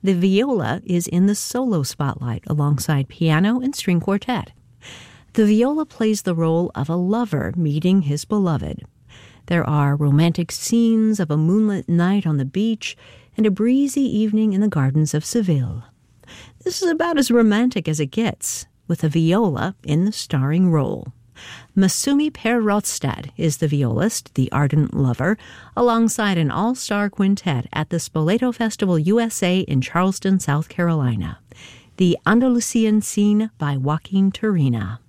The viola is in the solo spotlight alongside piano and string quartet. The viola plays the role of a lover meeting his beloved. There are romantic scenes of a moonlit night on the beach and a breezy evening in the gardens of Seville. This is about as romantic as it gets, with a viola in the starring role. Masumi Per-Rothstad is the violist, the ardent lover, alongside an all-star quintet at the Spoleto Festival USA in Charleston, South Carolina. The Andalusian Scene by Joaquin Turina.